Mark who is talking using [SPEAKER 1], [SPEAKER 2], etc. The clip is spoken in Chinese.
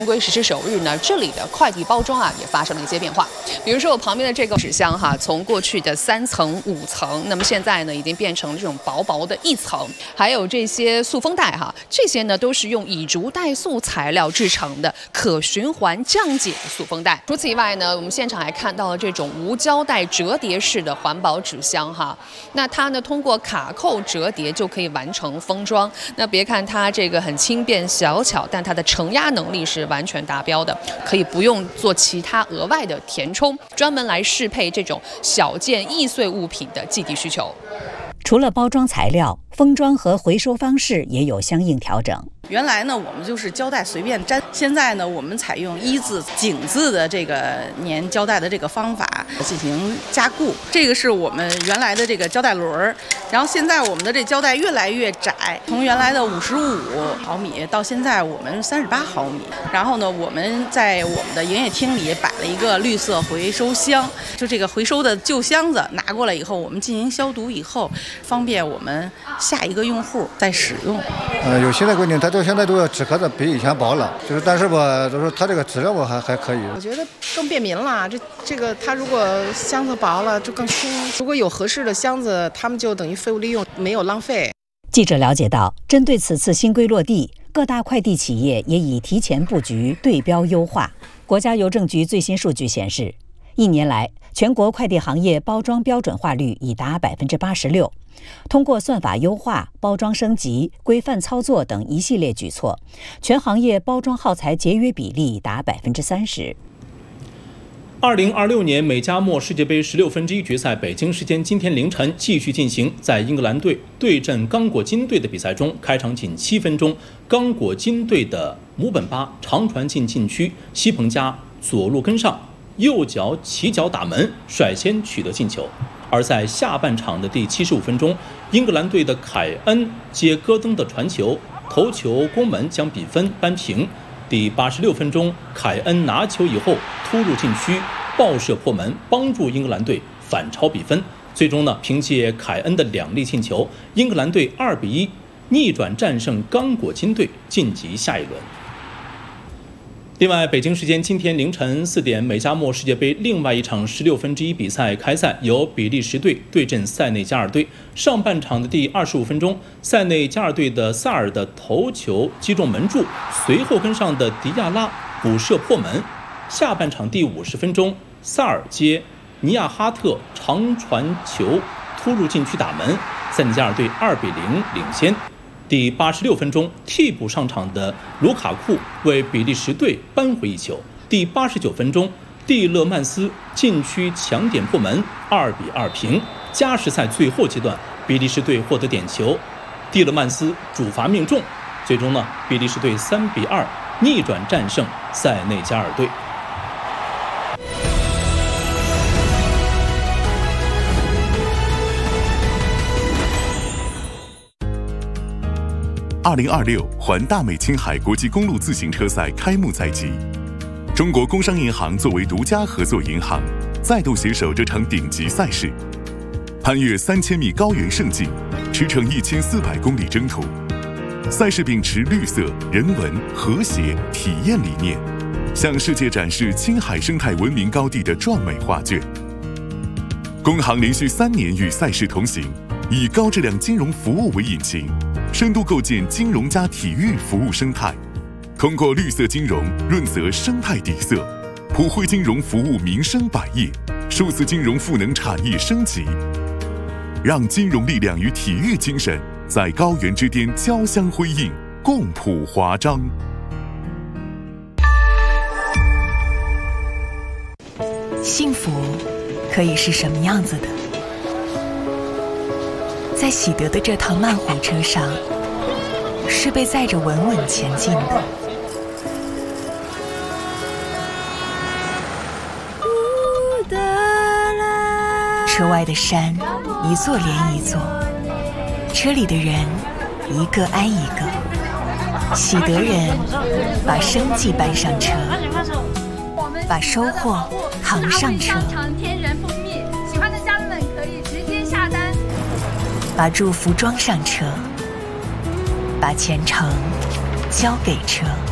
[SPEAKER 1] 归实施首日呢，这里的快递包装也发生了一些变化。比如说我旁边的这个纸箱从过去的3层、5层，那么现在呢已经变成了这种薄薄的1层。还有这些塑封袋这些呢都是用以竹袋塑材料制成的可循环降解的塑封袋。除此以外呢，我们现场还看到了这种无胶带折叠式的环保纸箱那它呢通过卡扣折叠就可以完成封装。那别看它这个很轻便小巧，但它的承压能力是完全达标的，可以不用做其他额外的填充，专门来适配这种小件易碎物品的寄递需求。
[SPEAKER 2] 除了包装材料，封装和回收方式也有相应调整。
[SPEAKER 3] 原来呢，我们就是胶带随便粘，现在呢，我们采用一字井字的这个粘胶带的这个方法进行加固。这个是我们原来的这个胶带轮，然后现在我们的这胶带越来越窄，从原来的55毫米到现在我们38毫米。然后呢，我们在我们的营业厅里摆了一个绿色回收箱，就这个回收的旧箱子拿过来以后，我们进行消毒以后，方便我们下一个用户再使用。
[SPEAKER 4] 有新的规定，它现在都要纸壳子比以前薄了，但是吧，就是它这个质量还可以。
[SPEAKER 5] 我觉得更便民了，这个它如果箱子薄了就更轻，如果有合适的箱子，他们就等于废物利用，没有浪费。
[SPEAKER 2] 记者了解到，针对此次新规落地，各大快递企业也已提前布局对标优化。国家邮政局最新数据显示，1年来，全国快递行业包装标准化率已达86%。通过算法优化、包装升级、规范操作等一系列举措，全行业包装耗材节约比例达30%。
[SPEAKER 6] 2026年美加墨世界杯16分之一决赛，北京时间今天凌晨继续进行。在英格兰队对阵刚果金队的比赛中，开场仅7分钟，刚果金队的姆本巴长传进禁区，西彭加左路跟上，右脚起脚打门，率先取得进球。而在下半场的第75分钟，英格兰队的凯恩接戈登的传球，头球攻门，将比分扳平。第86分钟，凯恩拿球以后突入禁区，爆射破门，帮助英格兰队反超比分。最终呢，凭借凯恩的2粒进球，英格兰队2比1逆转战胜刚果金队，晋级下一轮。另外，北京时间今天凌晨4点，美加墨世界杯另外一场16分之一比赛开赛，由比利时队对阵塞内加尔队。上半场的第25分钟，塞内加尔队的萨尔的头球击中门柱，随后跟上的迪亚拉补射破门。下半场第50分钟，萨尔接尼亚哈特长传球突入禁区打门，塞内加尔队2比0领先。第86分钟，替补上场的卢卡库为比利时队扳回一球。第89分钟，蒂勒曼斯禁区抢点破门，2比2平。加时赛最后阶段，比利时队获得点球，蒂勒曼斯主罚命中，最终呢，比利时队3比2逆转战胜塞内加尔队。
[SPEAKER 7] 2026环大美青海国际公路自行车赛开幕在即，中国工商银行作为独家合作银行，再度携手这场顶级赛事，攀越3000米高原圣境，驰骋1400公里征途。赛事秉持绿色、人文、和谐、体验理念，向世界展示青海生态文明高地的壮美画卷。工行连续3年与赛事同行，以高质量金融服务为引擎，深度构建金融加体育服务生态，通过绿色金融润泽生态底色，普惠金融服务民生百业，数字金融赋能产业升级，让金融力量与体育精神在高原之巅交相辉映，共谱华章。
[SPEAKER 8] 幸福可以是什么样子的？在喜得的这趟慢火车上，是被载着稳稳前进的。车外的山，一座连一座，车里的人，一个挨一个。喜得人把生计搬上车，把收获扛上车。
[SPEAKER 9] 天然蜂蜜，喜欢的家人们可以直接下单。
[SPEAKER 8] 把祝福装上车，把前程交给车。